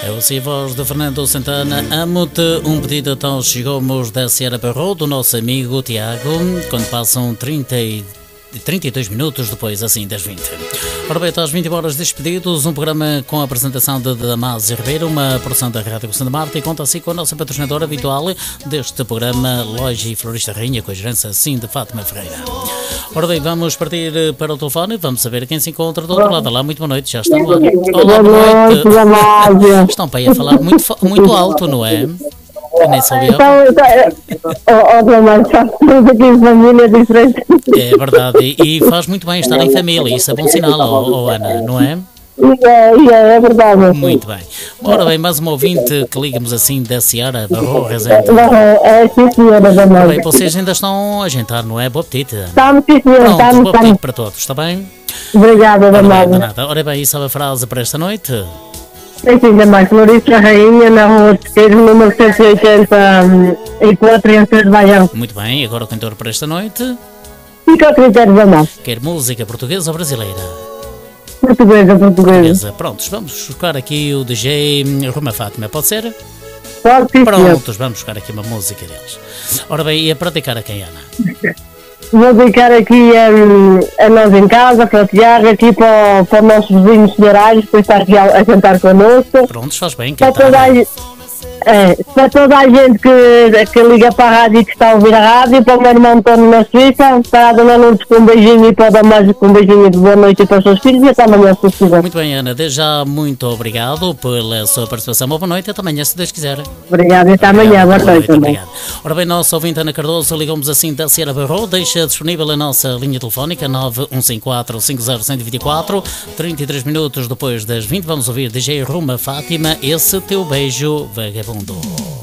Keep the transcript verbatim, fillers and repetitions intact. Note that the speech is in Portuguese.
É assim a voz de Fernando Santana. Amo-te, um pedido então chegou-nos da Sierra Barro, do nosso amigo Tiago, quando passam trinta e trinta e dois minutos depois, assim, das vinte. Ora bem, às vinte horas despedidos, um programa com a apresentação de Damásio Ribeiro, uma produção da Rádio Santa Marta, e conta assim com a nossa patrocinadora habitual deste programa, Loja e Florista Rainha, com a gerência assim de Fátima Ferreira. Ora bem, vamos partir para o telefone, vamos saber quem se encontra do outro lado. Olá, muito boa noite, já estão lá. Olá, boa noite. Estão para aí a falar muito, muito alto, não é? Eu nem sabia. Então, então, mas estamos aqui em família diferente. É verdade, e, e faz muito bem estar em família, isso é bom sinal, oh, oh, Ana, não é? É, é, é verdade. Muito bem. Ora bem, mais um ouvinte que ligamos assim da Seara Barro Rezende. É, sim, senhora. Ora bem, vocês ainda estão a jantar, não é? Bom apetite. Estamos, sim, senhora. Pronto, Estamos, bom apetite estamos. para todos, está bem? Obrigada, Ora bem, Damásio. nada. Ora bem, e sabe a frase para esta noite? Sim, sim, Damásio. Florista Rainha, na rua de Pesqueiro, número cento e oitenta e quatro, em Sede Baião. Muito bem, agora o cantor para esta noite. Fica ao critério, Damásio. Quer música portuguesa ou brasileira? Portuguesa, portuguesa. Beleza, prontos, vamos buscar aqui o D J Roma Fátima, pode ser? Pode, sim, senhora. Prontos, vamos buscar aqui uma música deles. Ora bem, e a praticar a quem, Ana? Vou dedicar aqui a, a nós em casa, para o Tiago, aqui para, o- para os nossos vizinhos senhorais, que está aqui a, a cantar connosco. Prontos, faz bem, Para toda, a, cantar. ge- é, para toda a gente que, que liga para a rádio e que está a ouvir a rádio, para o meu irmão António na Suíça, para a Dona Lourdes com um beijinho e para o Damásio com um beijinho de boa noite e para os seus filhos, e até amanhã, se quiser. Muito bem, Ana, desde já muito obrigado pela sua participação. Boa noite, até amanhã, se Deus quiser. Obrigado e até amanhã, boa noite também. Obrigado. Ora bem, nosso ouvinte Ana Cardoso, ligamos assim da Sierra Barro, deixa disponível a nossa linha telefónica nove um cinco quatro, cinco zero um zero quatro, trinta e três minutos depois das vinte, vamos ouvir D J Roma Fátima, esse teu beijo vagabundo.